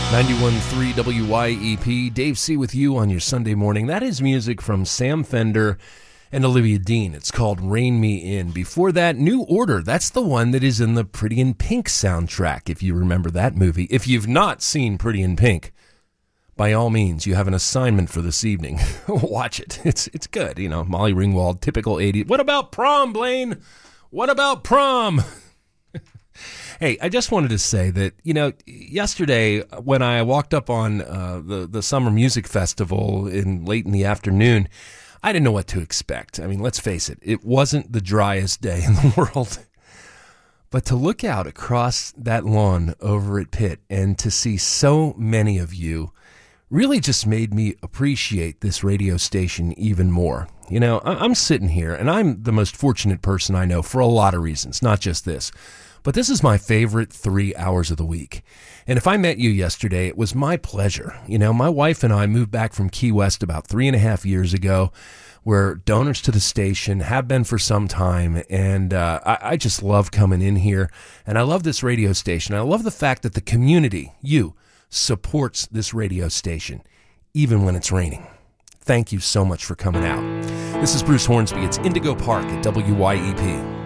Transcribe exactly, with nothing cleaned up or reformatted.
ninety-one point three W Y E P, Dave C. with you on your Sunday morning. That is music from Sam Fender and Olivia Dean. It's called Rein Me In. Before that, New Order. That's the one that is in the Pretty in Pink soundtrack, if you remember that movie. If you've not seen Pretty in Pink, by all means, you have an assignment for this evening. Watch it. It's it's good. You know, Molly Ringwald, typical eighties. What about prom, Blaine? What about prom? Hey, I just wanted to say that, you know, yesterday when I walked up on uh, the, the Summer Music Festival in late in the afternoon, I didn't know what to expect. I mean, let's face it, it wasn't the driest day in the world. But to look out across that lawn over at Pitt and to see so many of you really just made me appreciate this radio station even more. You know, I'm sitting here, and I'm the most fortunate person I know for a lot of reasons, not just this. But this is my favorite three hours of the week. And if I met you yesterday, it was my pleasure. You know, my wife and I moved back from Key West about three and a half years ago. We're donors to the station, have been for some time, and uh, I, I just love coming in here. And I love this radio station. I love the fact that the community, you, supports this radio station, even when it's raining. Thank you so much for coming out. This is Bruce Hornsby. It's Indigo Park at W Y E P.